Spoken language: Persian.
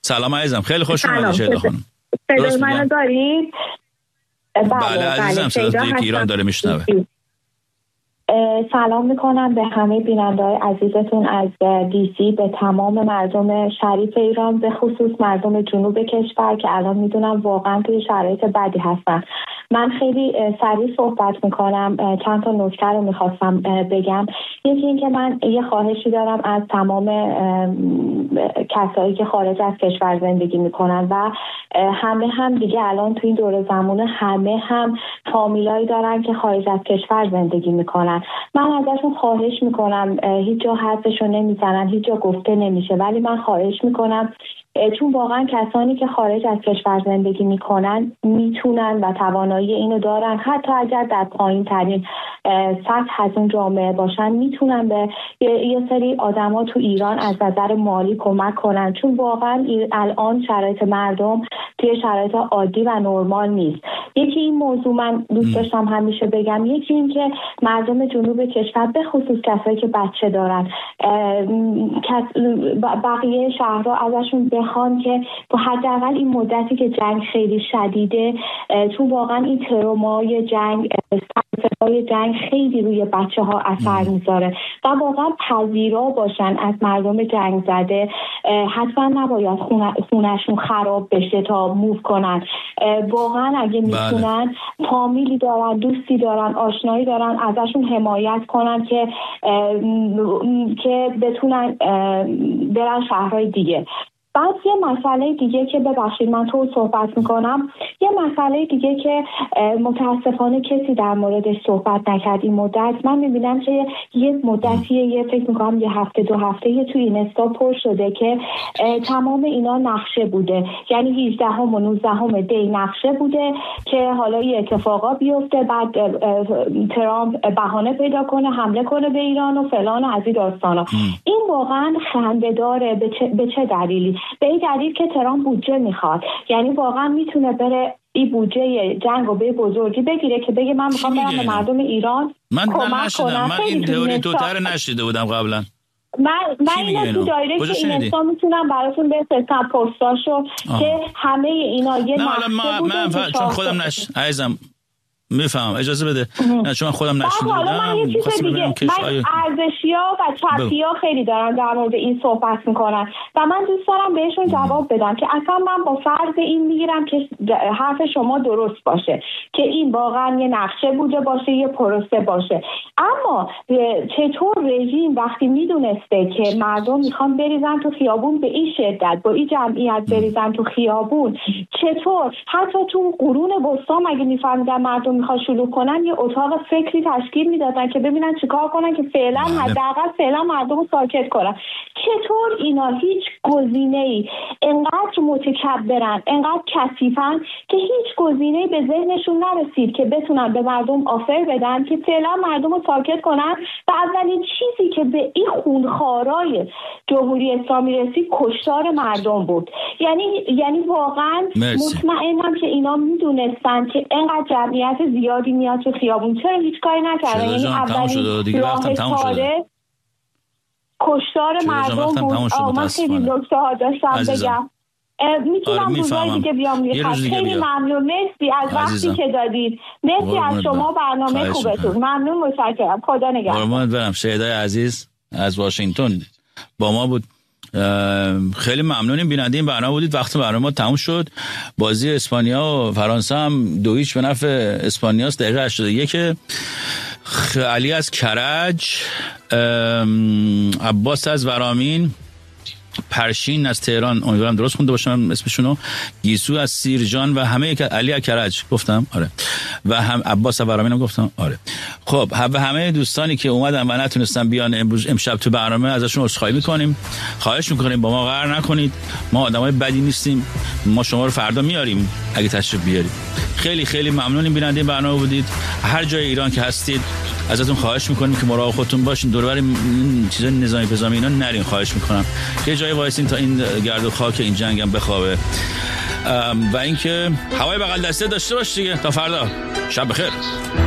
سلام عزیزم، خیلی خوش اومدید شیدا خانم. صدای منو دارید؟ بله عزیزم، صدای ایران داره میشنوه. سلام میکنم به همه بیننده‌های عزیزتون از دی.سی، به تمام مردم شریف ایران، به خصوص مردم جنوب کشور که الان میدونم واقعا توی شرایط بدی هستن. من خیلی سریع صحبت میکنم، چند تا نکته رو میخواستم بگم. یکی این که من یه خواهشی دارم از تمام کسایی که خارج از کشور زندگی میکنن و همه هم دیگه الان توی این دوره زمانه همه هم فامیلایی دارن که خارج از کشور زندگی میکنن. من ازشون خواهش میکنم، هیچ جا حرفشو نمیزنن، هیچ جا گفته نمیشه، ولی من خواهش میکنم چون واقعا کسانی که خارج از کشور زندگی میکنن میتونن و توانایی اینو دارن، حتی اگر در پایین ترین سطح از اون جامعه باشن میتونن به یه سری آدما تو ایران از نظر مالی کمک کنن، چون واقعا الان شرایط مردم توی شرایط عادی و نرمال نیست. یکی این موضوع من دوست داشتم همیشه بگم، یکی این که مردم جنوب کشور به خصوص کسایی که بچه دارن، بقیه شهرها ازشون بخوان که حداقل این مدتی که جنگ خیلی شدیده، چون واقعا این ترومای جنگ، های جنگ خیلی روی بچه ها اثر میذاره و واقعا پذیرا باشن از مردم جنگ زده. حتما نباید خونشون خراب بشه تا موو کنن. واقعا اگه میتونن فامیلی دارن، دوستی دارن، آشنایی دارن، ازشون حمایت کنن که بتونن برن شهرهای دیگه. بعد یه مسئله دیگه که ببخشید من تو صحبت میکنم، یه مسئله دیگه که متاسفانه کسی در موردش صحبت نکرد این مدت، من میبینم که یه مدتیه، فکر میکنم یه هفته دو هفته توی اینستا پر شده که تمام اینا نقشه بوده، یعنی 18 و 19 دی نقشه بوده که حالا یه اتفاقا بیفته، بعد ترامپ بهانه پیدا کنه حمله کنه به ایران و فلان و از این داستانا. این واقعا خنده‌داره. به چه دلیلی؟ به این دلیل که ترامپ بودجه میخواد، یعنی واقعا میتونه بره این بودجه جنگ رو به بزرگی بگیره که بگه من میخوام برم به مردم ایران کمک کنم. من این تئوری توتر نشیده بودم قبلا. من اینو تو دایره که اینستا میتونم براتون بفرستم پستاشو که همه اینا یه نقشه بوده. من چون خودم عزیزم میفهم، اجازه بده. نه چون خودم نشیده بودم. من یه چیز دیگه، من ارزشی‌ها و چپی‌ها خیلی دارن در مورد این صحبت میکنن و من دوست دارم بهشون جواب بدم که اصلا من با فرض این میگیرم که حرف شما درست باشه، که این واقعا یه نقشه بوده باشه، یه پروسه باشه. اما چطور رژیم وقتی میدونسته که مردم میخوان بریزن تو خیابون به این شدت، با این جمعیت بریزن تو خیابون، چطور حتی تو قرون وسطا مگه میفهمیدن مردم میخواد شروع کنن یه اتاق فکری تشکیل میدادن که ببینن چیکار کنن که فعلا حداقل فعلا مردم رو ساکت کنن. چطور اینا هیچ گزینه‌ای، انقدر متکبرن، انقدر کثیفن که هیچ گزینه‌ای به ذهنشون نرسید که بتونن به مردم آفر بدن که فعلا مردم رو ساکت کنن و اولین چیزی که به این خونخوارای جمهوری اسلامی رسید کشتار مردم بود. یعنی واقعا مطمئنم که اینا میدونستن که انقدر جمعیت زیادی میاد تو خیابون، چرا هیچ کاری نکردن؟ یعنی اولین راه چاره کشتار مردم بود. من خیلی نکته ها داشتم بگم، میتونم روزای دیگه بیام. خیلی ممنون، مرسی از وقتی که دادید، مرسی از شما، برنامه خوبتون، ممنون، متشکرم، خدا نگهدار. قربونت برم. شیدای عزیز از واشنگتن با ما بود. خیلی ممنونیم، بیننده این برنامه بودید. وقت برنامه تموم شد. بازی اسپانیا و فرانسه هم 2-0 به نفع اسپانیاست. دقیقه 81 علی از کرج، عباس از ورامین، پرشین از تهران، امیدوارم درست خونده باشم اسمشونو، گیسو از سیرجان و همه علی از کرج گفتم آره، و هم عباس از ورامین هم گفتم آره. خب و همه دوستانی که اومدن و نتونستن بیان امشب تو برنامه ازشون عذرخواهی میکنیم. خواهش میکنیم با ما قهر نکنید، ما آدمای بدی نیستیم، ما شما رو فردا میاریم اگه تشریف بیارید. خیلی خیلی ممنونیم بیننده این برنامه بودید. هر جای ایران که هستید ازتون خواهش میکنیم که مراقب خودتون باشین، دور و بر چیزای نظامی پزامی اینا نرین. خواهش میکنم یه جای وایسین تا این گرد و خاک این جنگ هم بخوابه. و اینکه هوای بغل دسته داشته باش دیگه. تا فردا، شب بخیر.